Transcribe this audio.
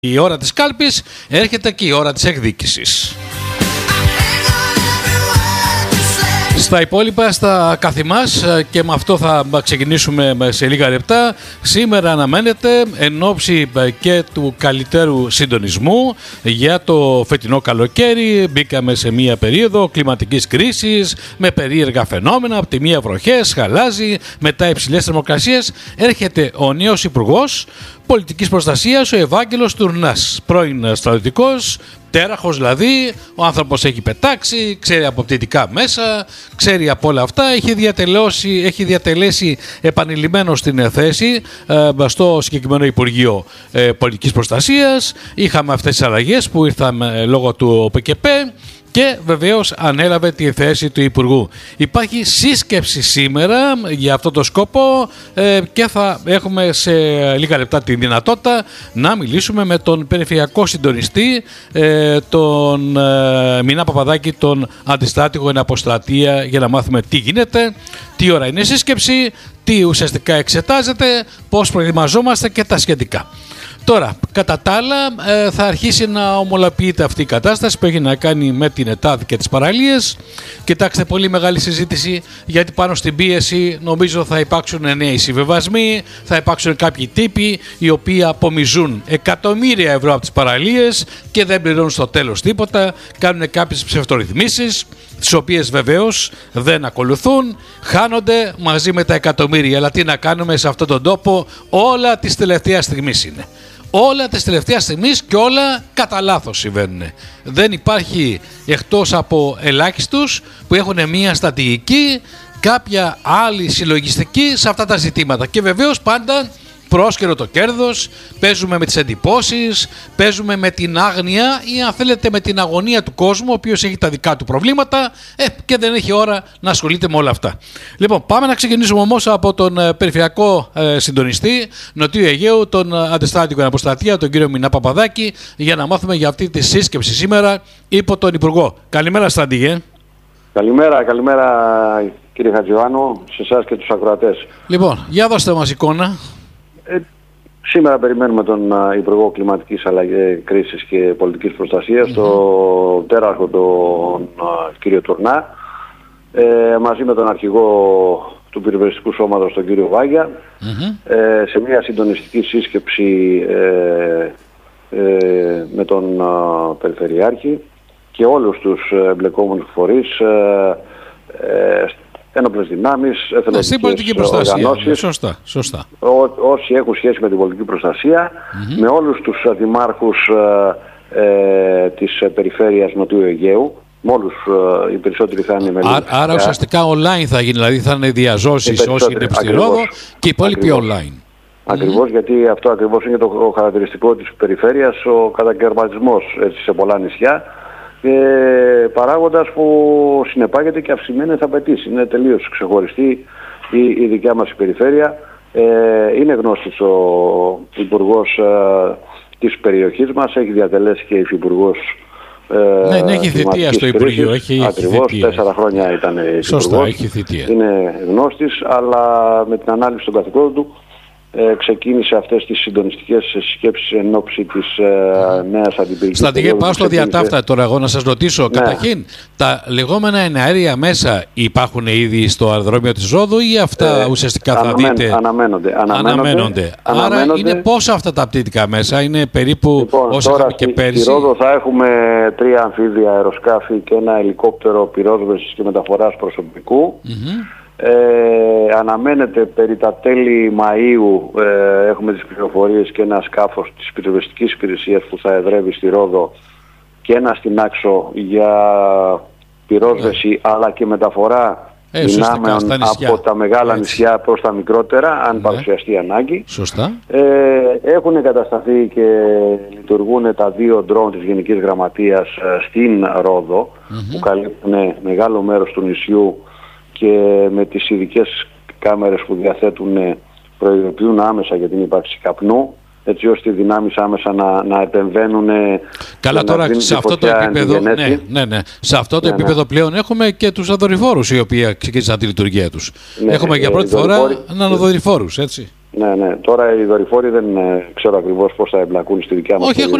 Η ώρα της κάλπης, έρχεται και η ώρα της εκδίκησης. Στα υπόλοιπα, στα καθημάς, και με αυτό θα ξεκινήσουμε σε λίγα λεπτά. Σήμερα αναμένεται εν ώψη και του καλύτερου συντονισμού για το φετινό καλοκαίρι. Μπήκαμε σε μία περίοδο κλιματικής κρίσης με περίεργα φαινόμενα. Από τη μία βροχές, χαλάζει, μετά υψηλές θερμοκρασίες. Έρχεται ο νέος Υπουργός Πολιτικής Προστασίας, ο Ευάγγελος Τουρνάς, πρώην στρατιωτικός, τέραχος δηλαδή. Ο άνθρωπος έχει πετάξει, ξέρει από πτυτικά μέσα, ξέρει από όλα αυτά. Έχει διατελέσει επανειλημμένος στην θέση στο συγκεκριμένο Υπουργείο Πολιτικής Προστασίας. Είχαμε αυτές τις αλλαγές που ήρθαν λόγω του ΟΠΚΠ και βεβαίως ανέλαβε τη θέση του Υπουργού. Υπάρχει σύσκεψη σήμερα για αυτό το σκοπό και θα έχουμε σε λίγα λεπτά τη δυνατότητα να μιλήσουμε με τον περιφερειακό συντονιστή, τον Μινά Παπαδάκη, τον αντιστράτηγο εν αποστρατεία, για να μάθουμε τι γίνεται, τι ώρα είναι η σύσκεψη, τι ουσιαστικά εξετάζεται, πώς προετοιμαζόμαστε και τα σχετικά. Τώρα, κατά τα άλλα, θα αρχίσει να ομολαποιείται αυτή η κατάσταση που έχει να κάνει με την ΕΤΑΔ και τις παραλίες. Κοιτάξτε, πολύ μεγάλη συζήτηση, γιατί πάνω στην πίεση νομίζω θα υπάρξουν νέοι συμβιβασμοί, θα υπάρξουν κάποιοι τύποι οι οποίοι απομυζούν εκατομμύρια ευρώ από τις παραλίες και δεν πληρώνουν στο τέλος τίποτα, κάνουν κάποιες ψευτορυθμίσεις, τις οποίες βεβαίως δεν ακολουθούν, χάνονται μαζί με τα εκατομμύρια. Αλλά τι να κάνουμε σε αυτόν τον τόπο, όλα της τελευταίας στιγμής είναι. Όλα της τελευταίας στιγμής και όλα κατά λάθος συμβαίνουν. Δεν υπάρχει, εκτός από ελάχιστους που έχουν μία στρατηγική, κάποια άλλη συλλογιστική σε αυτά τα ζητήματα. Και βεβαίως πάντα πρόσκαιρο το κέρδος, παίζουμε με τις εντυπώσεις, παίζουμε με την άγνοια ή αν θέλετε με την αγωνία του κόσμου, ο οποίος έχει τα δικά του προβλήματα και δεν έχει ώρα να ασχολείται με όλα αυτά. Λοιπόν, πάμε να ξεκινήσουμε όμως από τον περιφερειακό συντονιστή Νοτιού Αιγαίου, τον αντιστράτηγο εν αποστρατεία, τον κύριο Μινά Παπαδάκη, για να μάθουμε για αυτή τη σύσκεψη σήμερα υπό τον Υπουργό. Καλημέρα, στρατηγέ. Καλημέρα κύριε Χατζιωάννου, σε εσάς και τους ακροατές. Λοιπόν, για δώστε μας εικόνα. Σήμερα περιμένουμε τον Υπουργό Κλιματικής Κρίσης και Πολιτικής Προστασίας, τον τέραρχο τον κύριο Τουρνά, μαζί με τον αρχηγό του πυροσβεστικού σώματος, τον κύριο Βάγια, σε μια συντονιστική σύσκεψη με τον Περιφερειάρχη και όλους τους εμπλεκόμενους φορείς, ένοπλες δυνάμεις, εθελοντικές οργανώσεις, σωστά. Όσοι έχουν σχέση με την πολιτική προστασία, με όλους τους δημάρχους της περιφέρειας Νοτιού Αιγαίου, με όλους, οι περισσότεροι θα είναι μέλη. Άρα ουσιαστικά online θα γίνει, δηλαδή θα είναι διαζώσεις όσοι είναι στη Ρόδο και οι υπόλοιποι online. Ακριβώς, γιατί αυτό ακριβώς είναι το χαρακτηριστικό της περιφέρειας, ο κατακαιρματισμός σε πολλά νησιά. Παράγοντας που συνεπάγεται και αυξημένες απαιτήσεις. Είναι τελείως ξεχωριστή η δικιά μας περιφέρεια. Είναι γνώστης ο Υπουργός της περιοχής μας, έχει διατελέσει και υφυπουργός. Ναι, έχει θητεία στο Υπουργείο. Ακριβώς, 4 χρόνια ήταν υφυπουργός. Σωστά, έχει θητεία. Είναι γνώστης, αλλά με την ανάληψη των καθηκόντων του ξεκίνησε αυτές τις συντονιστικές σκέψεις εν ώψη της νέας αντιπυρικής. Στρατηγέ, πάω στο διατάφτα τώρα εγώ να σας ρωτήσω. Ναι. Καταρχήν, τα λεγόμενα εναέρια μέσα υπάρχουν ήδη στο αεροδρόμιο της Ρόδου ή αυτά ουσιαστικά θα δείτε? Αναμένονται. Άρα είναι πόσα αυτά τα πτυτικά μέσα? Είναι περίπου λοιπόν, όσα είχαμε και πέρυσι? Στη Ρόδο θα έχουμε 3 αμφίβια αεροσκάφη και ένα ελικόπτερο πυρόσβεσης και μεταφοράς προσωπικού. Αναμένεται περί τα τέλη Μαΐου, έχουμε τις πληροφορίες, και ένα σκάφος της πυροσβεστικής υπηρεσίας που θα εδρεύει στη Ρόδο και ένα στην Άξο για πυρόσβεση αλλά και μεταφορά δυνάμεων από τα μεγάλα νησιά προς τα μικρότερα, αν παρουσιαστεί ανάγκη. Σωστά. Έχουν εγκατασταθεί και λειτουργούν τα 2 ντρόουν της Γενικής Γραμματείας στην Ρόδο, που καλύπτουν μεγάλο μέρος του νησιού και με τις ειδικές κάμερες που διαθέτουν προειδοποιούν άμεσα για την ύπαρξη καπνού, έτσι ώστε οι δυνάμεις άμεσα να επεμβαίνουν. Καλά, τώρα σε αυτό το επίπεδο, σε αυτό το επίπεδο πλέον έχουμε και τους δορυφόρους οι οποίοι ξεκίνησαν τη λειτουργία τους. Έχουμε για πρώτη φορά νανοδορυφόρους, έτσι. Ναι. Τώρα οι δορυφόροι δεν ξέρω ακριβώς πώς θα εμπλακούν στη δικιά μας. Όχι, έχουν